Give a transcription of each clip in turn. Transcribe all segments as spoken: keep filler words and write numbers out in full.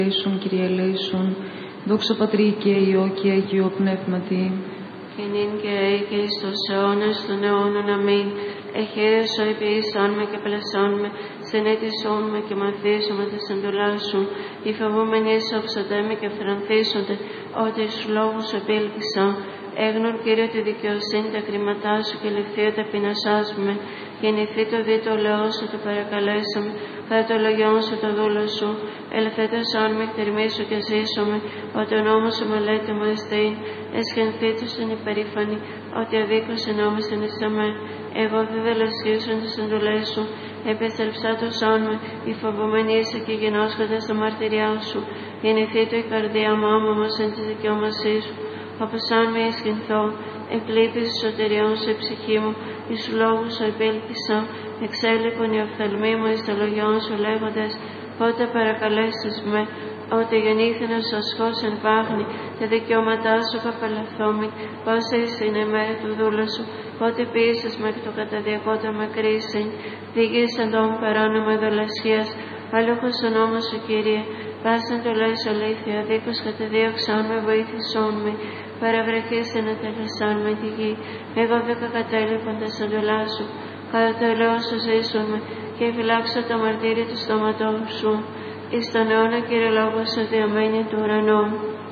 Ελέησον, Κύριε ελέησον, δόξα Πατρί και Υιό και Αγίο Πνεύματι. Και νυν και αεί και εις τους αιώνας των αιώνων. Αμήν. Εχαίρεσο επιείσον με και πλασόν με, συνέτησόν με και μαθήσομαι τις εντολάς σου. Οι φοβούμενοι σώψονται με και φρανθίσονται, ότι εις λόγους επήλπισα. Έγνον, Κύριε, τη δικαιοσύνη τα κρίματά σου και ληφθεί ο ταπεινωσάς με. Γεννηθεί το δι το λαό σου, το παρακαλέσαμε, κατά το λογιόν σου το δούλο σου. Ελευθέτωσόν με, εκτερμήσου και ζήσομαι, ότι ο νόμος σου μελέτη μου εστίν. Εσχενθεί του στην υπερήφανη, ότι αδίκως ενόμισεν εις εμέ. Εγώ δε δελεσχίσουν τις εντολές σου, επιστρεψάτωσόν με, οι φοβωμένοι είσαι και γενώσχοντας τα μαρτυριά σου. Γεννηθεί το η καρδία μου άμωμος εν της δικαιώμασής σου. Όπως αν με εσχυνθώ, εκλείπεις σωτηριών σε ψυχή μου, εις λόγους σου επήλπισα, εξέλιπον οι οφθαλμοί μου εις το λογιόν σου λέγοντας, πότε παρακαλέσεις με, ότι γεννήθηνα σωσχός εν πάχνη, τα δικαιώματά σου καπελαθόμη, πόσα είσαι η μέρα του δούλου σου, πότε ποιήσεις με εκ το καταδιακό το μακρύσιν, διηγήσαν τον παράνομα δολασχίας, αλούχος ο νόμος σου, Κύριε, πάσαν το λες αλήθεια, δίκως κατεδίωξαν με, βοήθησόν με, παραβρεχίσαι να τελεσάν με τη γη, εγώ δέκα κατέλειπαν τα σαντολά σου, κατά το ελαιό σου ζήσουν με, και φυλάξω το μαρτύρι του στόματός σου, εις τον αιώνα, Κύριε, λόγος σου διαμένει του ουρανού.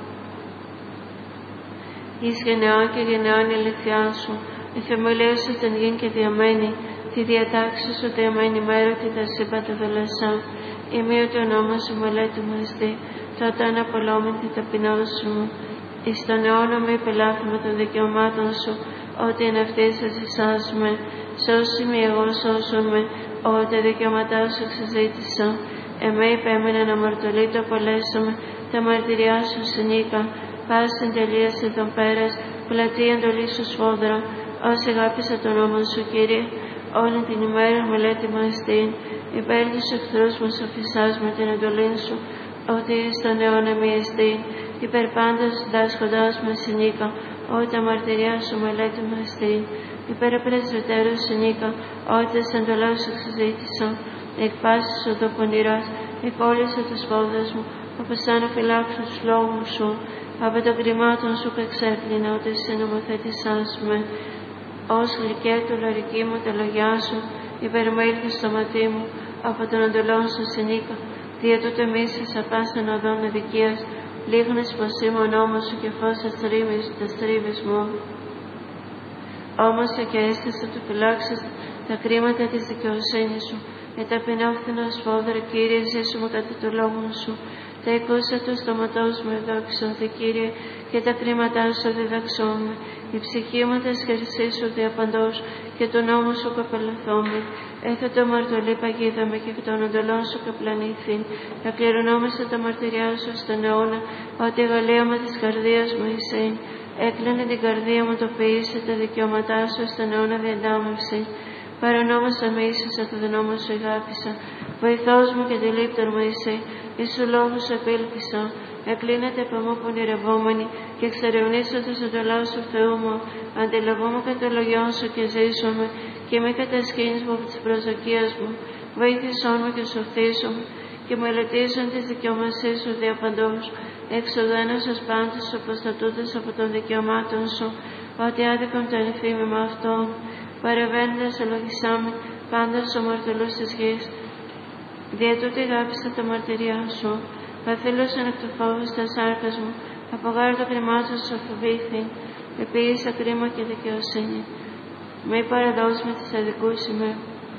Εις γενεών και γενεών η αληθιά σου, η θεμελία σου στην γη και διαμένει, τη διατάξη σου διαμένει μέρο τη τα σύμπαντα δολασσά. Η μία του νόμου σου μελέτη μου εστί, τότε αναπολόμην τη ταπεινώσου μου. Εις τον αιώνα με υπελάθημα των δικαιωμάτων σου, ότι εν αυτής εσυσάσουμε. Σώσι με εγώ, σώσον με, ότι τα δικαιώματά σου εξεζήτησα. Εμέ υπέμειναν αμαρτωλή το απολέσαμε, τα μαρτυριά σου συνήκα. Πάσιν τελείασε τον πέρας, πλατεία εντολή σου σφόδρα. Όσοι αγάπησα τον νόμο σου, Κύριε, όλη την ημέρα μελέτη μου εστίν. Υπέρ τους εχθρούς μου σοφισάς με την εντολή σου, ότι στον αιώνα μη εστίν. Υπέρ πάντως δάσκοντάς με συνήκα, ότι τα μαρτυριά σου μελέτη μου εστίν. Υπέρ πρεσβυτέρου συνήκα, ότι τις εντολές σου εξεζήτησα. Εκ πάσης οδό πονηράς, εκόλλησα τους πόδες μου, όπως αν φυλάξω τους λόγους σου. Από το κρυμάτων σου που εξέπλυνα, ότι συνομοθέτησάς με. Ως γλυκέ του λωρική μου τα λογιά σου, υπερμέλει στο ματί μου, από τον εντολών σου συνήκα. Δια τούτο μίσης απάσαν οδόν αδικίας, λίγνες πως είμαι ο νόμος σου και φως τα στρίβεις μου. Όμως και αίσθησα του φυλάξεις τα κρίματα της δικαιοσύνης σου, με ταπεινόφθηνα σφόδρα, Κύριε, ζήσου μου κατά του λόγου σου. Τα εικόσα του στοματός μου εδόξονται, Κύριε, και τα κρίματά σου διδαξόμαι. Η ψυχή μου τα σχερσή σου διαπαντός, και το νόμο σου καπελαθόμαι. Έθετο μαρτωλή παγίδαμε και εκ των εντολών σου καπλανήθην. Τα κληρονόμασα τα μαρτυριά σου στον αιώνα, ότι η γαλλίωμα της καρδίας μου εισήν. Έκλαινε την καρδία μου, το ποιήσε τα δικαιώματά σου στον αιώνα διαντάμευση. Παρανόμασα με ίσωσα το νόμο σου αγάπησα. Βοηθός μου και τηλίπτωρ μου είσαι, εις σου λόγους σου επήλπισα. Εκλίνεται από μου πονηρευόμενη και εξερευνήσω τους εντολάς σου, Θεού μου. Αντιλαβούμε κατά το λογιόν σου και ζήσομαι, και με κατασχήνεις μου από τις προσδοκίες μου. Βοήθησόν μου και σωθήσομαι, και μελετήσουν τις δικαιωμασίες σου διαπαντός. Εξοδένας ως πάντως αποστατούντας από των δικαιωμάτων σου, ότι άδικον το ενθύμημα αυτόν. Παρεβαίνοντας ελογισάμε πάντως ο μαρτωλούς της γης. Δια τούτη αγάπησα τα μαρτυριά σου. Καθήλωσαν εκ του φόβου στα σάρκας μου, από γάρ το κρυμάτων σου φοβήθη. Επίησα κρίμα και δικαιοσύνη. Μη παραδώσει με τις αδικούς ημέ.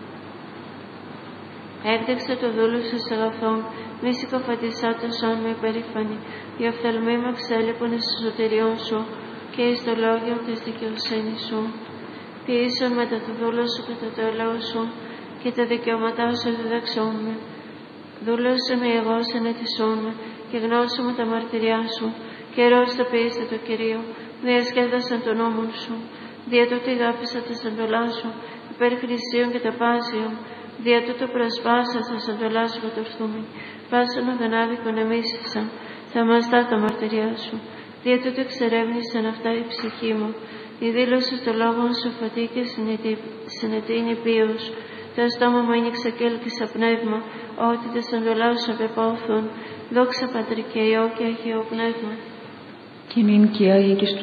Έκδεξε το δούλο σου σε αγαθόν, μη συκοφατισά το σόν με υπερήφανη. Οι οφθαλμοί μου εξέλιπουν εις σωτηριών σου, και εις το λόγιο της δικαιοσύνης σου. Ποιήσον μετά το δούλο σου κατά το ελαιό σου, και τα δικαιώματά σου διδαξών με. Δούλωσε με εγώ συνετισόν με, και γνώσου μου τα μαρτυριά σου, και ρώστοποιήστε το Κυρίο, διασκέδασαν τον νόμο σου. Δια τούτη αγάπησα τα σαντολά σου, υπέρ χρυσίων και τα πάσιων. Δια τούτο προσπάσα τα σαντολά σου κατορθούμεν. Πάσον οδον άδικον εμίσησα, θαυμαστά τα μαρτυριά σου. Δια τούτο εξερεύνησαν αυτά η ψυχή μου. Η δήλωση στο λόγο σου φωτή και συνετή είναι πίος. Το στόμα μου άνοιξε και έλκυσα πνεύμα, ότι τα σαντολά σου απεπόθουν. Δόξα Πατρί και Υιό και Αγίο Πνεύμα. Και νυν και αεί και